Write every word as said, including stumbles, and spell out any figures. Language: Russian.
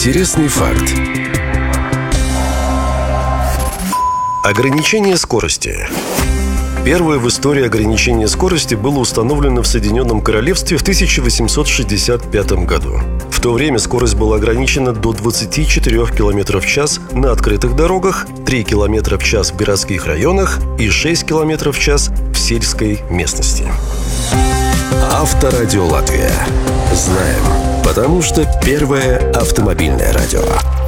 Интересный факт. Ограничение скорости. Первое в истории ограничение скорости было установлено в Соединенном Королевстве в тысяча восемьсот шестьдесят пятом году. В то время скорость была ограничена до двадцати четырёх километров в час на открытых дорогах, три километра в час в городских районах и шесть километров в час в сельской местности. Авторадио Латвия. Знаем, потому что первое автомобильное радио.